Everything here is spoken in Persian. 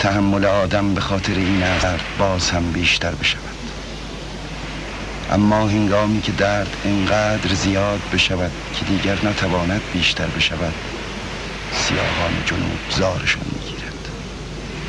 تحمل آدم به خاطر این درد باز هم بیشتر بشود. اما هنگامی که درد اینقدر زیاد بشود که دیگر نتواند بیشتر بشود، سیاهان جنوب زارشان